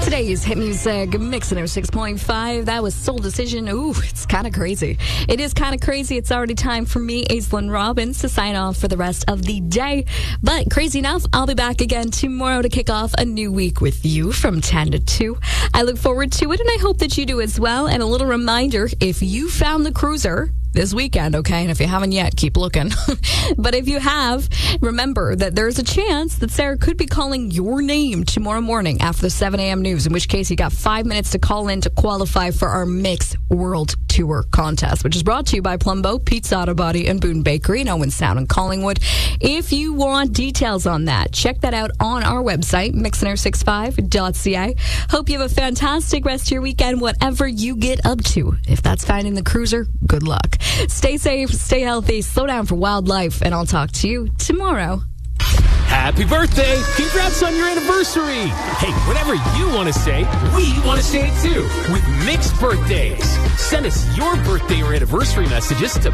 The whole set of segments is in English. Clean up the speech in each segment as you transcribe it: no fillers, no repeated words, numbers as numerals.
Today's hit music, Mixing 6.5. That was Soul Decision. Ooh, it's kind of crazy. It is kind of crazy. It's already time for me, Aislinn Robbins, to sign off for the rest of the day. But crazy enough, I'll be back again tomorrow to kick off a new week with you from 10 to 2. I look forward to it, and I hope that you do as well. And a little reminder, if you found the cruiser this weekend, okay? And if you haven't yet, keep looking. But if you have, remember that there's a chance that Sarah could be calling your name tomorrow morning after the 7 a.m. news, in which case you got 5 minutes to call in to qualify for our Mix World Tour contest, which is brought to you by Plumbo, Pete's Auto Body, and Boone Bakery in Owen Sound and Collingwood. If you want details on that, check that out on our website, mixner65.ca. Hope you have a fantastic rest of your weekend, whatever you get up to. If that's finding the cruiser, good luck. Stay safe, stay healthy, slow down for wildlife, and I'll talk to you tomorrow. Happy birthday! Congrats on your anniversary! Hey, whatever you want to say, we want to say it too with Mix Birthdays. Send us your birthday or anniversary messages to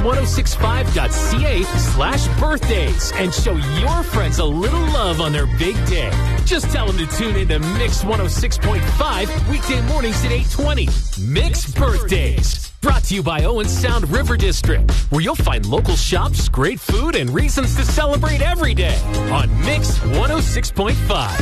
mix1065.ca/birthdays and show your friends a little love on their big day. Just tell them to tune in to Mix 106.5 weekday mornings at 8:20. Mix Birthdays. Brought to you by Owen Sound River District, where you'll find local shops, great food, and reasons to celebrate every day on Mix 106.5.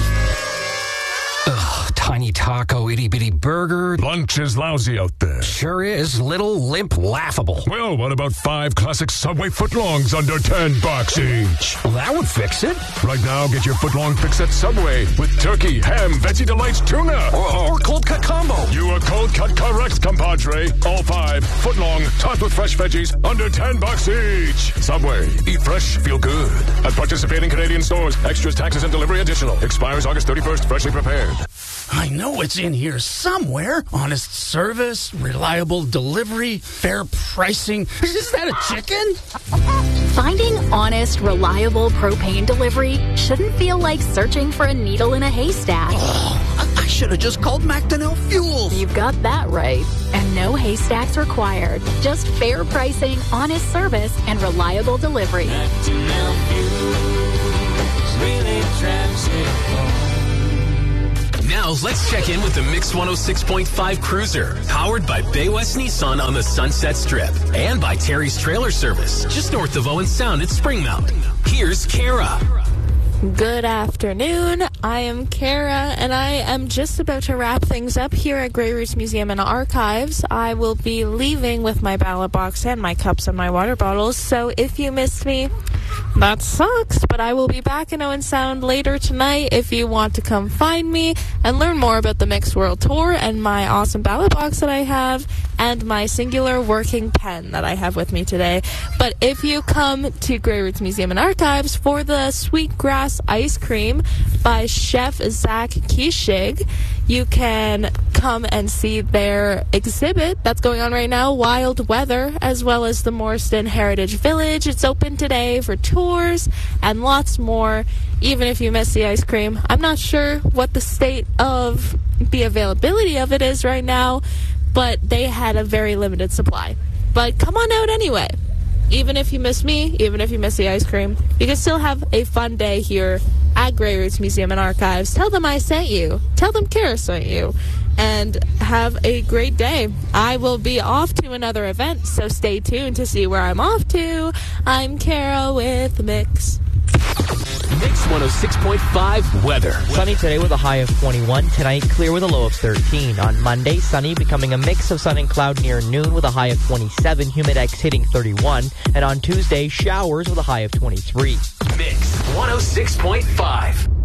Ugh, tiny taco, itty-bitty burger. Lunch is lousy out there. Sure is. Little, limp, laughable. Well, what about 5 classic Subway footlongs under $10 each? Well, that would fix it. Right now, get your footlong fix at Subway with turkey, ham, Veggie Delights, tuna. Or cold cut combo. You are cold cut correct, compadre. All 5 footlong, topped with fresh veggies, under $10 each. Subway. Eat fresh, feel good. At participating Canadian stores. Extras, taxes, and delivery additional. Expires August 31st. Freshly prepared. I know it's in here somewhere. Honest service, reliable delivery, fair pricing. Is that a chicken? Finding honest, reliable propane delivery shouldn't feel like searching for a needle in a haystack. Oh, I should have just called Macdonell Fuels. You've got that right. And no haystacks required. Just fair pricing, honest service, and reliable delivery. Macdonell Fuels really drives it home. Now, let's check in with the Mix 106.5 Cruiser, powered by Bay West Nissan on the Sunset Strip, and by Terry's Trailer Service, just north of Owen Sound at Springmount. Here's Kara. Good afternoon. I am Kara, and I am just about to wrap things up here at Grey Roots Museum and Archives. I will be leaving with my ballot box and my cups and my water bottles, so if you missed me, that sucks, but I will be back in Owen Sound later tonight if you want to come find me and learn more about the Mixed World Tour and my awesome ballot box that I have and my singular working pen that I have with me today. But if you come to Grey Roots Museum and Archives for the Sweetgrass Ice Cream by Chef Zach Kishig, you can come and see their exhibit that's going on right now, Wild Weather, as well as the Morston Heritage Village. It's open today for tours and lots more, even if you miss the ice cream. I'm not sure what the state of the availability of it is right now, but they had a very limited supply. But come on out anyway. Even if you miss me, even if you miss the ice cream, you can still have a fun day here at Grey Roots Museum and Archives. Tell them I sent you. Tell them Kara sent you. And have a great day. I will be off to another event, so stay tuned to see where I'm off to. I'm Kara with Mix. Mix 106.5 weather. Sunny today with a high of 21. Tonight, clear with a low of 13. On Monday, sunny, becoming a mix of sun and cloud near noon with a high of 27. Humidex hitting 31. And on Tuesday, showers with a high of 23. Mix 106.5.